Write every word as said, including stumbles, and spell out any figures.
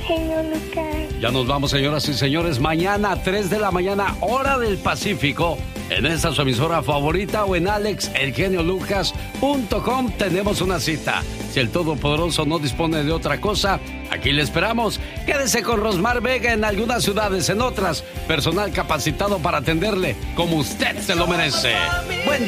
genio Lucas. Ya nos vamos, señoras y señores. Mañana a tres de la mañana, hora del Pacífico, en esta su emisora favorita o en alex el genio lucas punto com tenemos una cita. Si el Todopoderoso no dispone de otra cosa, aquí le esperamos. Quédese con Rosmar Vega en algunas ciudades, en otras, personal capacitado para atenderle como usted se lo merece. Buen día.